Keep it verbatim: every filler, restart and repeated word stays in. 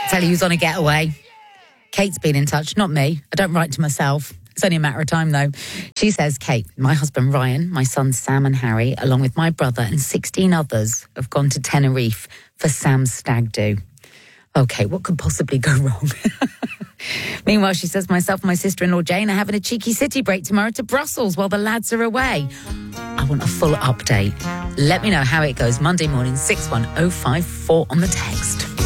Tell you who's on a getaway. Kate's been in touch, not me. I don't write to myself. It's only a matter of time, though. She says, Kate, my husband Ryan, my sons Sam and Harry, along with my brother and sixteen others, have gone to Tenerife for Sam's stag do. Okay, what could possibly go wrong? Meanwhile, she says, myself and my sister-in-law Jane are having a cheeky city break tomorrow to Brussels while the lads are away. I want a full update. Let me know how it goes Monday morning, six one oh five four on the text.